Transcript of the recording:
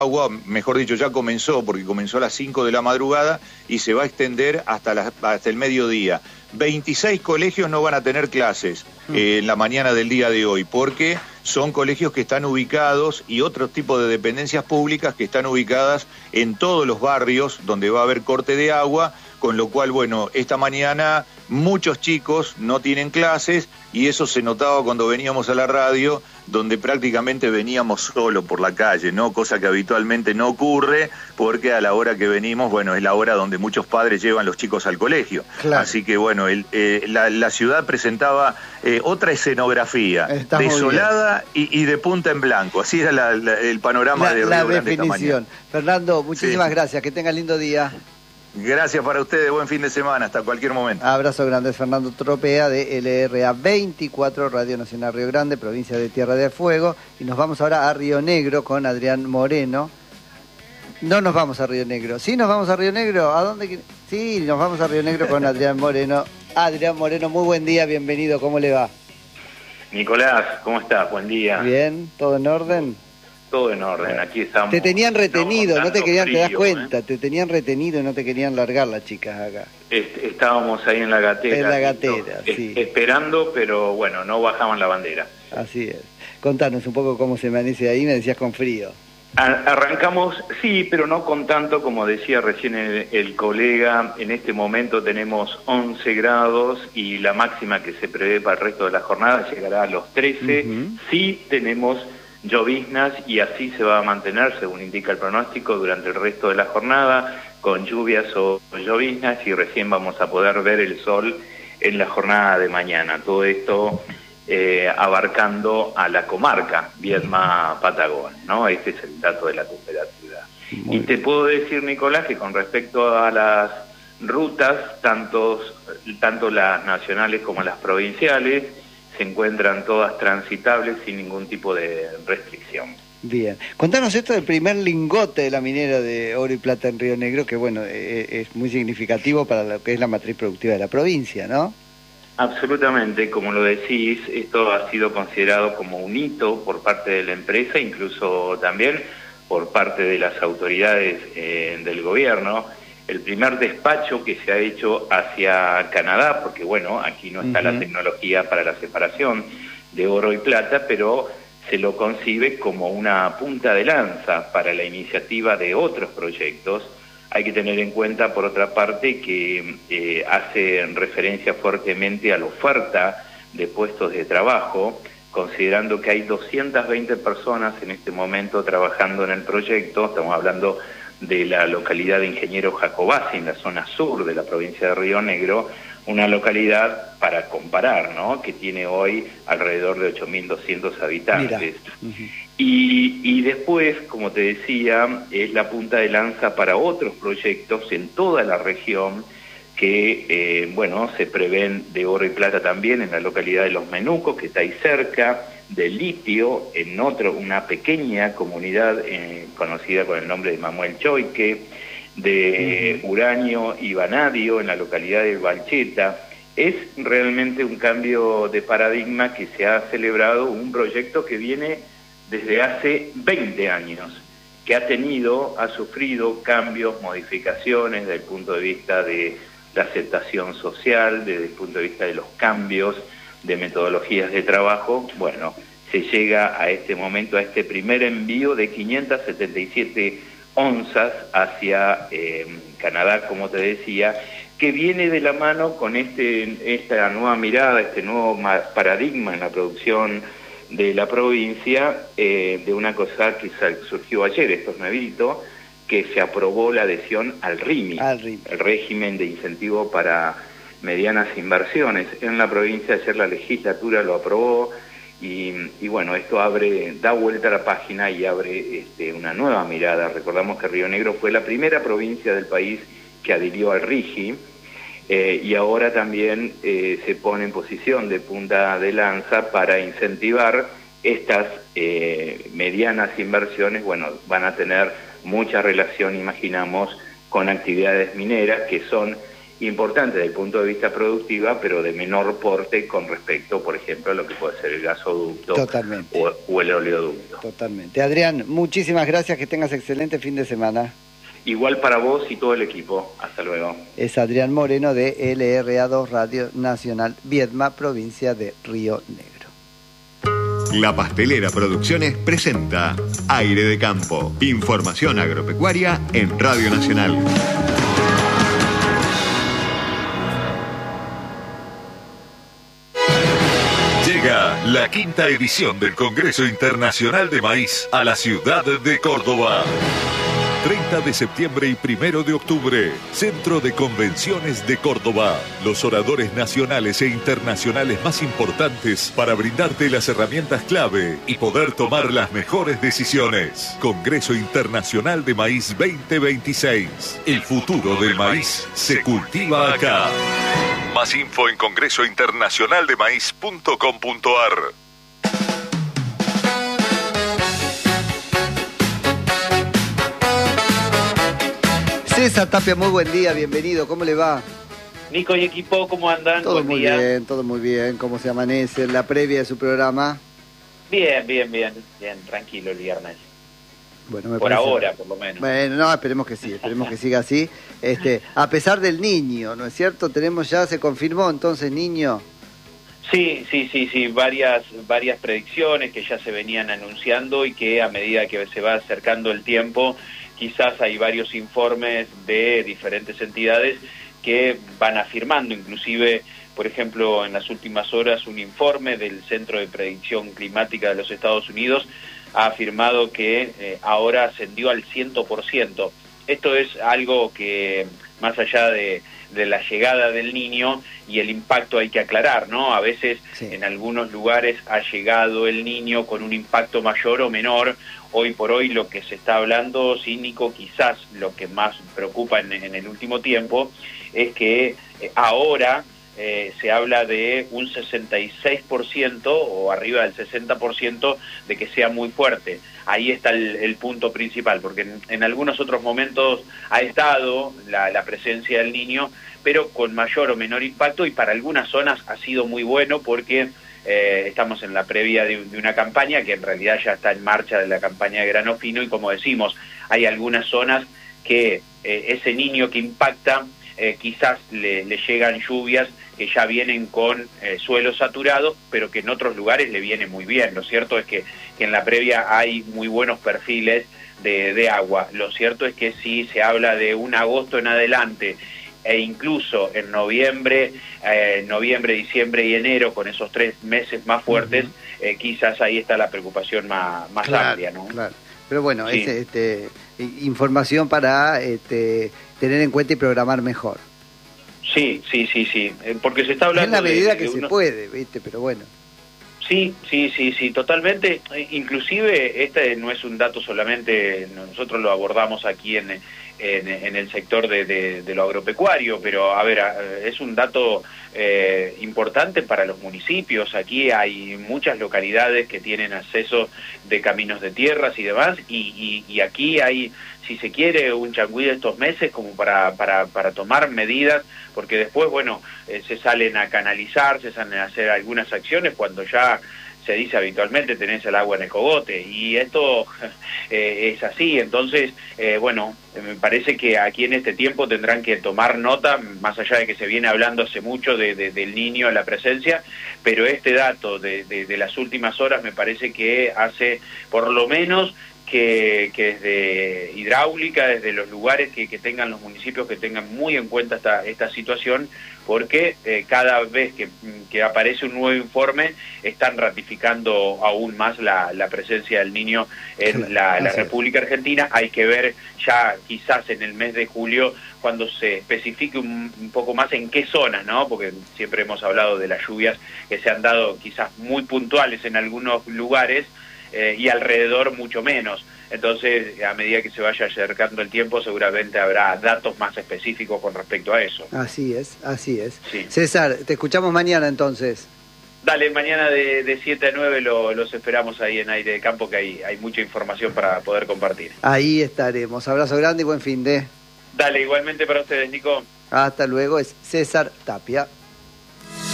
agua, mejor dicho, ya comenzó, porque comenzó a las 5 de la madrugada y se va a extender hasta el mediodía. 26 colegios no van a tener clases en la mañana del día de hoy, porque son colegios que están ubicados y otro tipo de dependencias públicas que están ubicadas en todos los barrios donde va a haber corte de agua, con lo cual, bueno, esta mañana muchos chicos no tienen clases y eso se notaba cuando veníamos a la radio, donde prácticamente veníamos solo por la calle, ¿no? Cosa que habitualmente no ocurre, porque a la hora que venimos, bueno, es la hora donde muchos padres llevan los chicos al colegio. Claro. Así que, bueno, la ciudad presentaba otra escenografía, está desolada y de punta en blanco. Así era el panorama de Río Grande esta mañana. Fernando, muchísimas gracias, que tenga lindo día. Gracias para ustedes, buen fin de semana, hasta cualquier momento. Abrazo grande, Fernando Tropea de LRA 24, Radio Nacional Río Grande, provincia de Tierra del Fuego. Y nos vamos ahora a Río Negro con Adrián Moreno. No nos vamos a Río Negro. ¿Sí nos vamos a Río Negro? ¿A dónde? Sí, nos vamos a Río Negro con Adrián Moreno. Adrián Moreno, muy buen día, bienvenido, ¿cómo le va? Nicolás, ¿cómo estás? Buen día. Bien, ¿todo en orden? Todo en orden, aquí estamos. Te tenían retenido, no te querían, frío, te das cuenta, te tenían retenido y no te querían largar las chicas acá. Estábamos ahí en la gatera. En la gatera, sí. Esperando, pero bueno, no bajaban la bandera. Así es. Contanos un poco cómo se amanece ahí, me decías con frío. Arrancamos, sí, pero no con tanto, como decía recién el colega, en este momento tenemos 11 grados y la máxima que se prevé para el resto de la jornada llegará a los 13. Sí tenemos lloviznas y así se va a mantener, según indica el pronóstico, durante el resto de la jornada, con lluvias o lloviznas, y recién vamos a poder ver el sol en la jornada de mañana. Todo esto abarcando a la comarca Viedma-Patagón, ¿no? Este es el dato de la temperatura. Y te puedo decir, Nicolás, que con respecto a las rutas, tanto las nacionales como las provinciales, se encuentran todas transitables sin ningún tipo de restricción. Bien. Contanos esto del primer lingote de la minera de oro y plata en Río Negro, que bueno, es muy significativo para lo que es la matriz productiva de la provincia, ¿no? Absolutamente, como lo decís, esto ha sido considerado como un hito por parte de la empresa, incluso también por parte de las autoridades del gobierno. El primer despacho que se ha hecho hacia Canadá, porque bueno, aquí no está la tecnología para la separación de oro y plata, pero se lo concibe como una punta de lanza para la iniciativa de otros proyectos. Hay que tener en cuenta, por otra parte, que hace referencia fuertemente a la oferta de puestos de trabajo, considerando que hay 220 personas en este momento trabajando en el proyecto. Estamos hablando de la localidad de Ingeniero Jacobasi, en la zona sur de la provincia de Río Negro, una localidad, para comparar, ¿no?, que tiene hoy alrededor de 8.200 habitantes. Y después, como te decía, es la punta de lanza para otros proyectos en toda la región que, se prevén de oro y plata también en la localidad de Los Menucos, que está ahí cerca, de litio en una pequeña comunidad conocida con el nombre de Manuel Choique, de uranio y vanadio en la localidad de Valcheta. Es realmente un cambio de paradigma que se ha celebrado, un proyecto que viene desde hace 20 años, que ha sufrido cambios, modificaciones desde el punto de vista de la aceptación social, desde el punto de vista de los cambios de metodologías de trabajo. Bueno, se llega a este momento, a este primer envío de 577 onzas hacia Canadá, como te decía, que viene de la mano con esta nueva mirada, este nuevo paradigma en la producción de la provincia, de una cosa que surgió ayer, esto es nuevito, que se aprobó la adhesión al RIMI, el régimen de incentivo para medianas inversiones en la provincia. Ayer la legislatura lo aprobó y bueno, esto da vuelta a la página y abre una nueva mirada. Recordamos que Río Negro fue la primera provincia del país que adhirió al RIGI, y ahora también se pone en posición de punta de lanza para incentivar estas medianas inversiones. Bueno, van a tener mucha relación, imaginamos, con actividades mineras, que son importante desde el punto de vista productiva, pero de menor porte con respecto, por ejemplo, a lo que puede ser el gasoducto o el oleoducto. Totalmente. Adrián, muchísimas gracias, que tengas excelente fin de semana. Igual para vos y todo el equipo. Hasta luego. Es Adrián Moreno de LRA2 Radio Nacional Viedma, provincia de Río Negro. La Pastelera Producciones presenta Aire de Campo. Información agropecuaria en Radio Nacional. Llega la 5ª edición del Congreso Internacional de Maíz a la ciudad de Córdoba. 30 de septiembre y 1 de octubre, Centro de Convenciones de Córdoba. Los oradores nacionales e internacionales más importantes para brindarte las herramientas clave y poder tomar las mejores decisiones. Congreso Internacional de Maíz 2026. El futuro del maíz se cultiva acá. Más info en congresointernacionaldemaíz.com.ar. César Tapia, muy buen día, bienvenido, ¿cómo le va? Nico y equipo, ¿cómo andan? Todo muy bien, todo muy bien, ¿cómo se amanece? La previa de su programa. Bien, tranquilo el viernes. Bueno, por parece... ahora, por lo menos. Bueno, no, esperemos que sí, esperemos que siga así. A pesar del niño, ¿no es cierto? Tenemos ya, se confirmó entonces niño. Sí, varias predicciones que ya se venían anunciando y que a medida que se va acercando el tiempo, quizás hay varios informes de diferentes entidades que van afirmando, inclusive, por ejemplo, en las últimas horas, un informe del Centro de Predicción Climática de los Estados Unidos ha afirmado que ahora ascendió al 100%. Esto es algo que, más allá de la llegada del niño y el impacto, hay que aclarar, ¿no? A veces en algunos lugares ha llegado el niño con un impacto mayor o menor. Hoy por hoy lo que se está hablando, Nico, quizás lo que más preocupa en el último tiempo, es que ahora se habla de un 66% o arriba del 60% de que sea muy fuerte. Ahí está el punto principal, porque en algunos otros momentos ha estado la presencia del niño, pero con mayor o menor impacto, y para algunas zonas ha sido muy bueno porque estamos en la previa de una campaña que en realidad ya está en marcha, de la campaña de grano fino, y como decimos, hay algunas zonas que ese niño que impacta, quizás le llegan lluvias que ya vienen con suelo saturado, pero que en otros lugares le viene muy bien. Lo cierto es que en la previa hay muy buenos perfiles de agua. Lo cierto es que si se habla de un agosto en adelante, e incluso en noviembre, diciembre y enero, con esos 3 meses más fuertes, quizás ahí está la preocupación más amplia, ¿no? Claro. Pero bueno, sí, información para tener en cuenta y programar mejor. Sí, porque se está hablando en la medida que se puede, ¿viste? Pero bueno. Sí, totalmente. Inclusive este no es un dato solamente, nosotros lo abordamos aquí en el sector de lo agropecuario, pero a ver, es un dato importante para los municipios. Aquí hay muchas localidades que tienen acceso de caminos de tierras y demás, y aquí hay, si se quiere, un changüí de estos meses como para tomar medidas, porque después, bueno, se salen a canalizar, se salen a hacer algunas acciones cuando ya se dice habitualmente tenés el agua en el cogote, y esto es así. Entonces, bueno, me parece que aquí en este tiempo tendrán que tomar nota, más allá de que se viene hablando hace mucho del niño en la presencia, pero este dato de las últimas horas me parece que hace por lo menos que desde hidráulica, desde los lugares que tengan los municipios, que tengan muy en cuenta esta situación, porque cada vez que aparece un nuevo informe están ratificando aún más la presencia del niño en la República Argentina. Hay que ver ya quizás en el mes de julio, cuando se especifique un poco más en qué zonas, ¿no? Porque siempre hemos hablado de las lluvias que se han dado quizás muy puntuales en algunos lugares, y alrededor mucho menos. Entonces, a medida que se vaya acercando el tiempo, seguramente habrá datos más específicos con respecto a eso. Así es. Sí. César, te escuchamos mañana entonces. Dale, mañana de 7 a 9 los esperamos ahí en Aire de Campo, que hay mucha información para poder compartir. Ahí estaremos. Abrazo grande y buen fin de. Dale, igualmente para ustedes, Nico. Hasta luego, es César Tapia.